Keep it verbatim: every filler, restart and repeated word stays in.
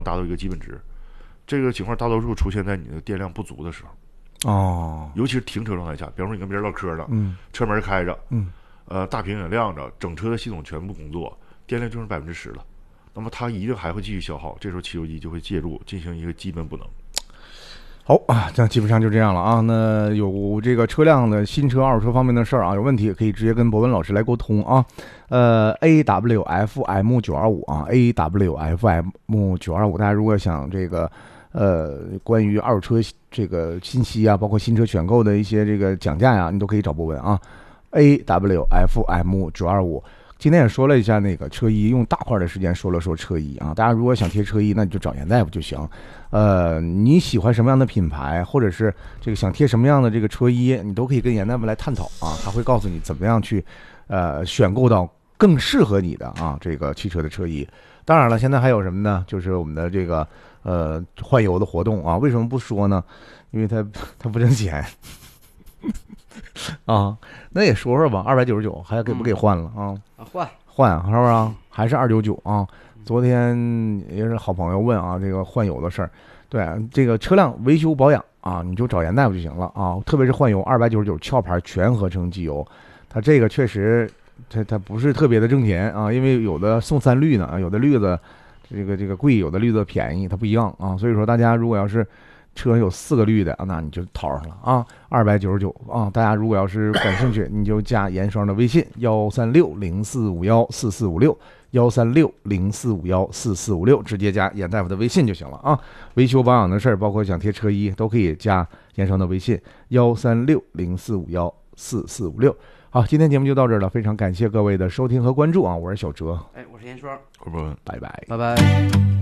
达到一个基本值。这个情况大多数出现在你的电量不足的时候， 哦， 尤其是停车状态下，比方说你跟别人唠嗑了， 嗯， 车门开着， 嗯， 呃，大屏也亮着，整车的系统全部工作，电量就剩百分之十了，那么它一定还会继续消耗，这时候汽油机就会介入进行一个基本补能。 好啊，这基本上就这样了啊。那有这个车辆的新车、二手车方面的事儿啊，有问题可以直接跟博文老师来沟通啊。呃 ，A W F M 九二五啊 ，A W F M 九二五，大家如果想这个呃关于二手车这个信息啊，包括新车选购的一些这个讲价呀，你都可以找博文啊。A W F M 九二五。今天也说了一下那个车衣，用大块的时间说了说车衣啊。大家如果想贴车衣，那你就找严大夫就行。呃，你喜欢什么样的品牌，或者是这个想贴什么样的这个车衣，你都可以跟严大夫来探讨啊。他会告诉你怎么样去呃选购到更适合你的啊这个汽车的车衣。当然了，现在还有什么呢？就是我们的这个呃换油的活动啊。为什么不说呢？因为它它不挣钱。啊，那也说说吧，二百九十九还给不给换了啊？ 啊，换换是不是啊？还是二九九啊？昨天也是好朋友问啊，这个换油的事儿。对，这个车辆维修保养啊，你就找严大夫就行了啊。特别是换油，二百九十九壳牌全合成机油，它这个确实它它不是特别的挣钱啊，因为有的送三滤呢，有的滤子这个这个贵，有的滤子便宜，它不一样啊。所以说大家如果要是车有四个滤的啊，那你就掏上了啊，二百九十九啊！大家如果要是感兴趣，你就加严双的微信幺三六零四五幺四四五六幺三六零四五幺四四五六，直接加严大夫的微信就行了啊。维修保养的事儿，包括想贴车衣，都可以加严双的微信幺三六零四五幺四四五六。好，今天节目就到这儿了，非常感谢各位的收听和关注啊！我是小哲， 哎，我是严双， 会不会？ 拜拜， 拜拜。